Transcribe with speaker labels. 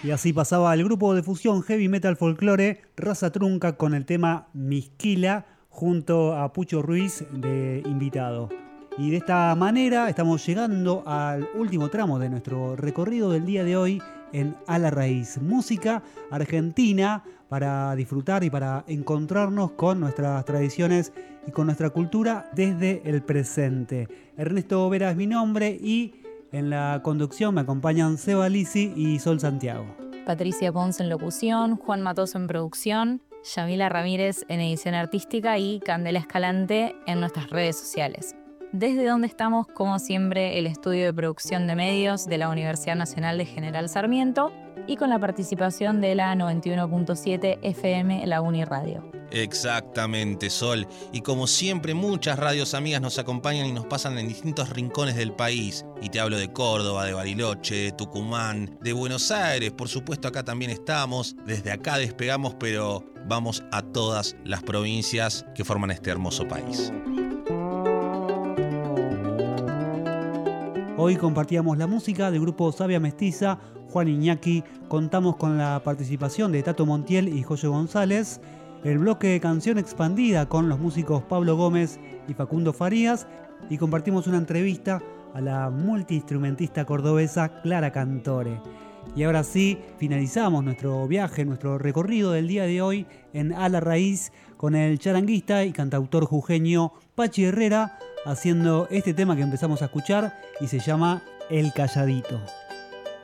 Speaker 1: Y así pasaba el grupo de fusión heavy metal folclore Raza Trunca con el tema Misquila junto a Pucho Ruiz de invitado. Y de esta manera estamos llegando al último tramo de nuestro recorrido del día de hoy en A la Raíz. Música argentina para disfrutar y para encontrarnos con nuestras tradiciones y con nuestra cultura desde el presente. Ernesto Vera es mi nombre y en la conducción me acompañan Seba Lisi y Sol Santiago.
Speaker 2: Patricia Ponce en locución, Juan Matoso en producción, Yamila Ramírez en edición artística y Candela Escalante en nuestras redes sociales. Desde donde estamos, como siempre, el estudio de producción de medios de la Universidad Nacional de General Sarmiento y con la participación de la 91.7 FM La Uniradio.
Speaker 3: Exactamente, Sol. Y como siempre, muchas radios amigas nos acompañan y nos pasan en distintos rincones del país. Y te hablo de Córdoba, de Bariloche, de Tucumán, de Buenos Aires. Por supuesto, acá también estamos. Desde acá despegamos, pero vamos a todas las provincias que forman este hermoso país.
Speaker 1: Hoy compartíamos la música del grupo Savia Mestiza, Juan Iñaki. Contamos con la participación de Tato Montiel y Joyo González. El bloque de canción expandida con los músicos Pablo Gómez y Facundo Farías. Y compartimos una entrevista a la multiinstrumentista cordobesa Clara Cantore. Y ahora sí, finalizamos nuestro viaje, nuestro recorrido del día de hoy en A la Raíz con el charanguista y cantautor jujeño Pachi Herrera haciendo este tema que empezamos a escuchar y se llama El Calladito.